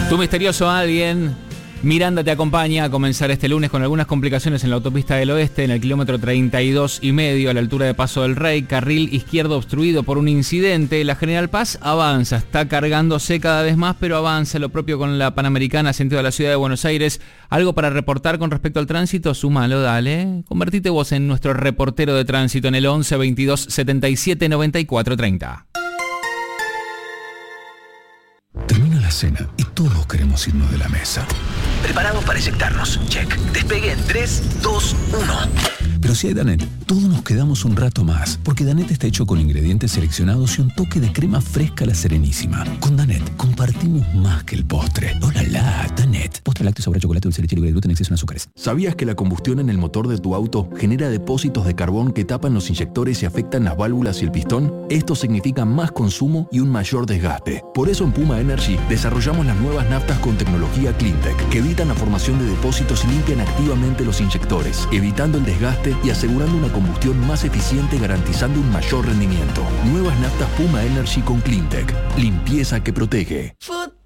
Tu misterioso alguien, Miranda, te acompaña a comenzar este lunes con algunas complicaciones en la autopista del oeste, en el kilómetro 32,5 a la altura de Paso del Rey, carril izquierdo obstruido por un incidente. La General Paz avanza, está cargándose cada vez más, pero avanza. Lo propio con la Panamericana, sentido de la ciudad de Buenos Aires. ¿Algo para reportar con respecto al tránsito? Súmalo, dale. Convertite vos en nuestro reportero de tránsito en el 11 22 77 94 30. Termina la cena y todos queremos irnos de la mesa. Preparados para eyectarnos. Check. Despegue en 3, 2, 1. Pero si hay Danette, todos nos quedamos un rato más, porque Danette está hecho con ingredientes seleccionados y un toque de crema fresca a la Serenísima. Con Danette compartimos más que el postre. ¡Hola, la Danette! Postre lácteo, sabor a chocolate, dulce de leche libre de gluten, exceso en azúcares. ¿Sabías que la combustión en el motor de tu auto genera depósitos de carbón que tapan los inyectores y afectan las válvulas y el pistón? Esto significa más consumo y un mayor desgaste. Por eso en Puma Energy desarrollamos las nuevas naftas con tecnología CleanTech, que evitan la formación de depósitos y limpian activamente los inyectores, evitando el desgaste y asegurando una combustión más eficiente, garantizando un mayor rendimiento. Nuevas naftas Puma Energy con CleanTech. Limpieza que protege.